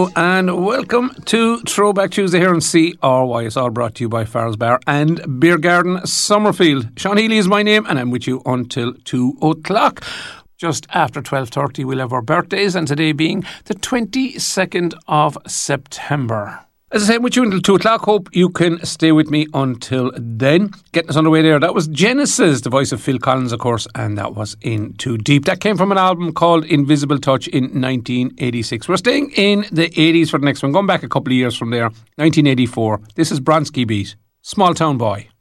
And welcome to Throwback Tuesday here on CRY. It's all brought to you by Farrell's Bar and Beer Garden Summerfield. Sean Healy is my name and I'm with you until 2 o'clock. Just after 12:30 we'll have our birthdays, and today being the 22nd of September. As I said, with you until 2 o'clock. Hope you can stay with me until then. Getting us underway there, that was Genesis, the voice of Phil Collins, of course, and that was In Too Deep. That came from an album called Invisible Touch in 1986. We're staying in the 80s for the next one, going back a couple of years from there, 1984. This is Bronski Beat, Small Town Boy.